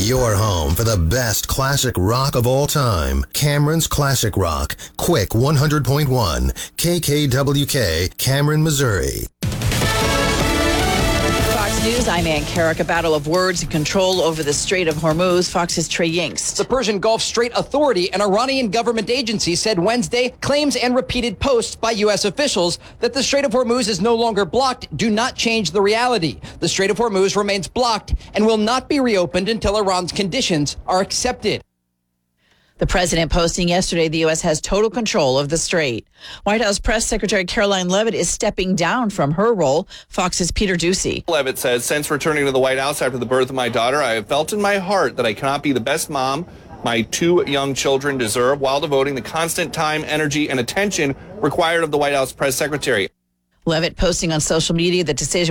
your home for the best classic rock of all time. Cameron's Classic Rock. Quick 100.1. KKWK, Cameron, Missouri. Fox News, I'm Ann Carrick. A battle of words and control over the Strait of Hormuz. Fox's Trey Yingst. The Persian Gulf Strait Authority, an Iranian government agency, said Wednesday claims and repeated posts by U.S. officials that the Strait of Hormuz is no longer blocked do not change the reality. The Strait of Hormuz remains blocked and will not be reopened until Iran's conditions are accepted. The president posting yesterday the U.S. has total control of the strait. White House Press Secretary Caroline Leavitt is stepping down from her role. Fox's Peter Ducey. Leavitt says, since returning to the White House after the birth of my daughter, I have felt in my heart that I cannot be the best mom my two young children deserve while devoting the constant time, energy, and attention required of the White House press secretary. Leavitt posting on social media that decision